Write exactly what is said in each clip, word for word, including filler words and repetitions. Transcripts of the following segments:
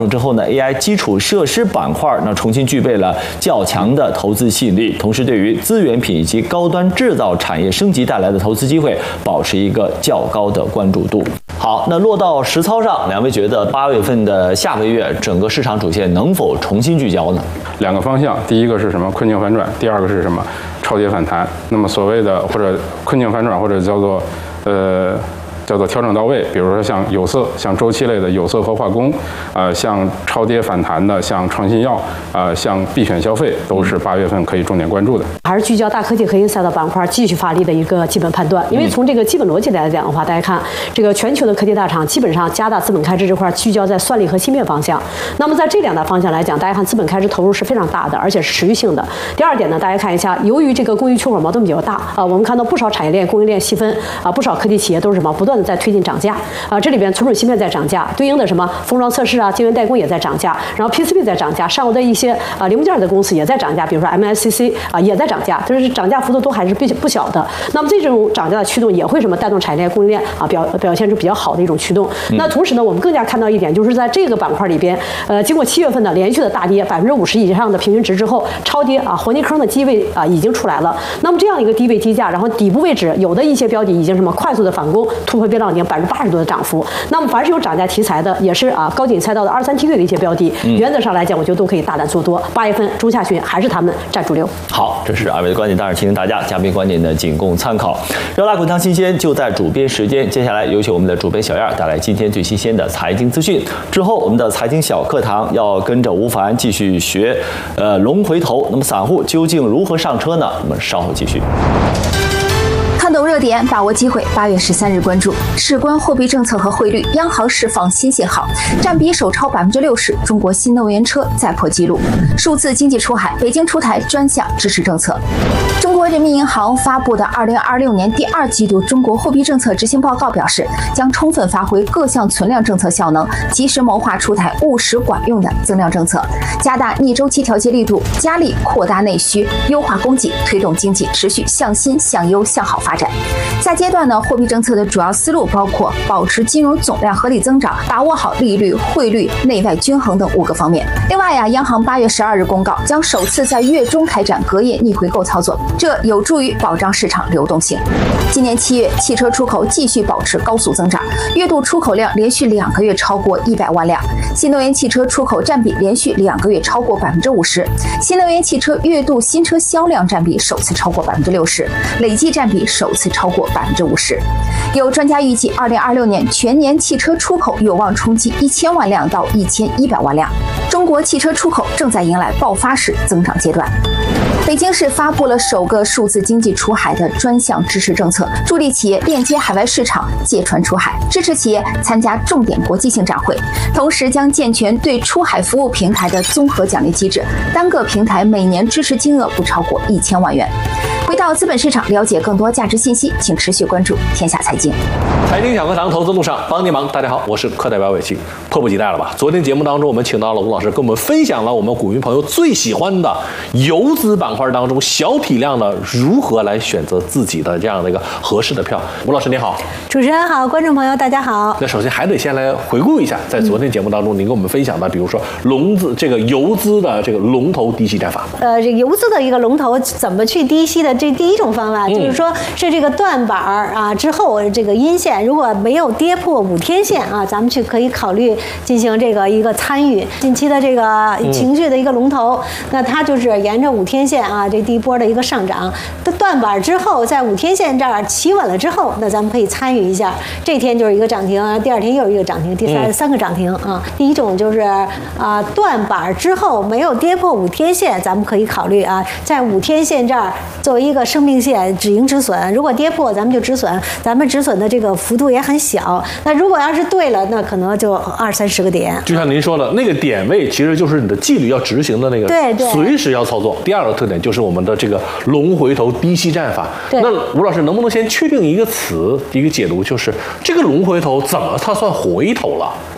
之后呢 ，A I 基础设施板块那重新具备了较强的投资吸引力，同时对于资源品以及高端制造产业升级带来的投资机会，保持一个较高的关注度。好，那落到实操上，两位觉得八月份的下个月整个市场主线能否重新聚焦呢？ 两个方向，第一个是什么？困境反转，第二个是什么？超跌反弹。那么所谓的或者困境反转，或者叫做呃。叫做调整到位，比如说像有色、像周期类的有色和化工，呃，像超跌反弹的，像创新药，呃，像必选消费，都是八月份可以重点关注的。 还是聚焦大科技核心赛道板块继续发力的一个基本判断，因为从这个基本逻辑来讲的话，大家看这个全球的科技大厂基本上加大资本开支这块聚焦在算力和芯片方向。那么在这两大方向来讲，大家看资本开支投入是非常大的，而且是持续性的。第二点呢，大家看一下，由于这个供应缺口矛盾比较大啊，我们看到不少产业链供应链细分啊，不少科技企业都是什么不断的在推进涨价。啊，这里边存储芯片在涨价，对应的什么封装测试啊、晶圆代工也在涨价，然后 P C B 在涨价，上游的一些啊零部件的公司也在涨价，比如说 M S C C 啊也在涨价，就是涨价幅度都还是不不小的。那么这种涨价的驱动也会什么带动产业链供应链啊表表现出比较好的一种驱动。嗯、那同时呢，我们更加看到一点，就是在这个板块里边，呃，经过七月份的连续的大跌，百分之五十以上的平均值之后，超跌啊，黄金坑的低位啊已经出来了。那么这样一个低位低价，然后底部位置有的一些标的已经什么快速的反攻，突破变量已经百分之八十多的涨幅。那么凡是有涨价题材的，也是啊高景赛道的二三梯队的一些标的，嗯、原则上来讲，我觉得都可以大胆做多。八月份中下旬还是他们占主流。 好，这是二位的观点，当然提醒大家，嘉宾观点呢仅供参考。热辣滚烫新鲜就在主编时间，接下来有请我们的主编小燕带来今天最新鲜的财经资讯。之后我们的财经小课堂要跟着吴凡继续学呃龙回头。那么散户究竟如何上车呢？我们稍后继续。 看懂热点，把握机会。八月十三日关注，事关货币政策和汇率，央行释放新信号，占比首超百分之六十。中国新能源车再破纪录，数字经济出海，北京出台专项支持政策。中国人民银行发布的二零二六年第二季度中国货币政策执行报告表示，将充分发挥各项存量政策效能，及时谋划出台务实管用的增量政策，加大逆周期调节力度，加力扩大内需，优化供给，推动经济持续向新、向优、向好发展。下阶段呢，货币政策的主要思路包括保持金融总量合理增长，把握好利率、汇率、内外均衡等五个方面。另外呀，央行八月十二日公告，将首次在月中开展隔夜逆回购操作，这有助于保障市场流动性。今年七月，汽车出口继续保持高速增长，月度出口量连续两个月超过一百万辆，新能源汽车出口占比连续两个月超过百分之五十，新能源汽车月度新车销量占比首次超过百分之六十，累计占比首次超过百分之五十。有专家预计，二零二六年全年汽车出口有望冲击一千万辆到一千一百万辆。中国汽车出口正在迎来爆发式增长阶段。北京市发布了首个数字经济出海的专项支持政策，助力企业链接海外市场，借船出海，支持企业参加重点国际性展会，同时将健全对出海服务平台的综合奖励机制，单个平台每年支持金额不超过一千万元。回到资本市场，了解更多价值信息，请持续关注天下财经。 财经小课堂，投资路上帮你忙。大家好，我是课代表伟奇。迫不及待了吧？昨天节目当中，我们请到了吴老师，跟我们分享了我们股民朋友最喜欢的游资板块当中小体量的如何来选择自己的这样的一个合适的票。吴老师你好。 主持人好，观众朋友大家好。 那首先还得先来回顾一下，在昨天节目当中，您跟我们分享的，比如说龙资这个游资的这个龙头低吸战法。 呃，这个游资的一个龙头怎么去低吸的？这第一种方法、嗯、就是说是这个断板啊之后这个阴线如果没有跌破五天线啊，咱们去可以考虑进行这个一个参与近期的这个情绪的一个龙头、嗯、那它就是沿着五天线啊这第一波的一个上涨，断板之后在五天线这儿企稳了之后，那咱们可以参与一下，这天就是一个涨停，第二天又一个涨停，第三、嗯、三个涨停啊。第一种就是啊断板之后没有跌破五天线，咱们可以考虑啊在五天线这儿作为一个生命线止盈止损，如果跌破咱们就止损，咱们止损的这个幅度也很小，那如果要是对了，那可能就二三十个点。 就像您说的那个点位其实就是你的纪律要执行的那个， 对对， 随时要操作。第二个特点就是我们的这个龙回头低吸战法。那吴老师能不能先确定一个词一个解读，就是这个龙回头怎么它算回头了？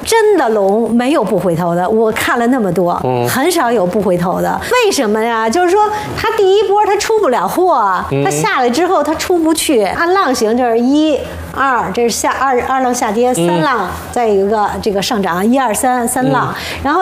真的龙没有不回头的，我看了那么多，嗯，很少有不回头的。为什么呀？就是说它第一波它出不了货，它下来之后它出不去，按浪形就是一。二，这是下二二浪下跌，三浪再有一个这个上涨，一二三三浪，然后